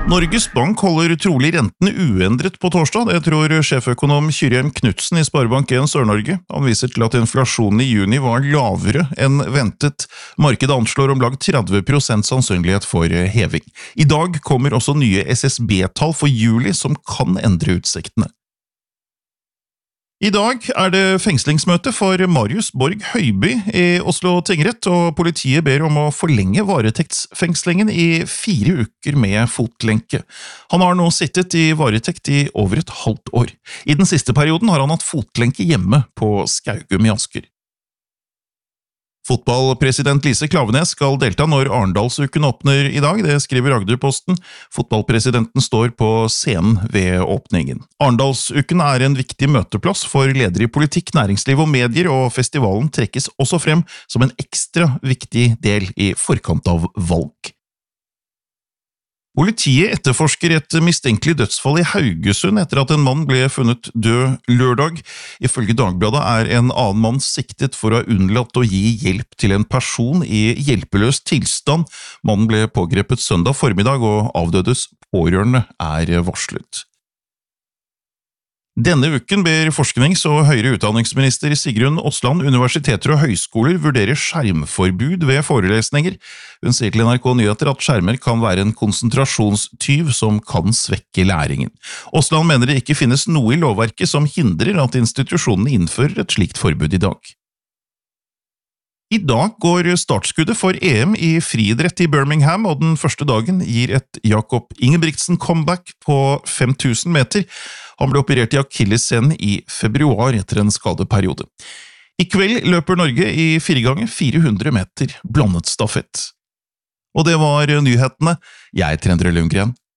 Norges Bank holder trolig renten uendret på torsdag, det tror sjeføkonom Kyrre Knudsen i Sparebank 1 Sør-Norge. Han viser til at inflasjonen i juni var lavere enn ventet. Markedet anslår om lag 30% sannsynlighet for heving. I dag kommer også nye SSB-tall for juli som kan endre utsiktene. I dag er det fengslingsmøte for Marius Borg Høiby i Oslo tingrett, og politiet ber om å forlenge varetektsfengslingen i 4 uker med fotlenke. Han har nå sittet i varetekt i over et halvt år. I den siste perioden har han hatt fotlenke hjemme på Skaugum i Asker. Fotballpresident Lise Klaveness skal delta når Arendalsuken åpner i dag, det skriver Agderposten. Fotballpresidenten står på scenen ved åpningen. Arendalsuken er en viktig møteplass for ledere i politikk, næringsliv og medier, og festivalen trekkes også frem som en ekstra viktig del i forkant av valg. Politiet etterforsker et mistenkelig dødsfall i Haugesund etter at en mann ble funnet død lørdag. Ifølge Dagbladet er en annen mann siktet for å ha unnlatt å gi hjelp til en person i hjelpeløs tilstand. Mannen ble pågrepet søndag formiddag, og avdødes pårørende er varslet. Denne uken ber forsknings- og høyere utdanningsminister Sigrun Osland universiteter og høyskoler vurdere skjermforbud ved forelesninger. Hun sier til NRK Nyheter at skjermer kan være en konsentrasjonstyv som kan svekke læringen. Osland mener det ikke finnes noe i lovverket som hindrer at institusjonene innfører et slikt forbud i dag. I dag går startskuddet for EM i friidrett i Birmingham, og den første dagen gir et Jakob Ingebrigtsen-comeback på 5000 meter. Han ble operert i akillessenen i februar etter en skadeperiode. I kveld løper Norge i 4x400 meter blandet stafett. Og det var nyhetene. Jeg er Endre Lundgren.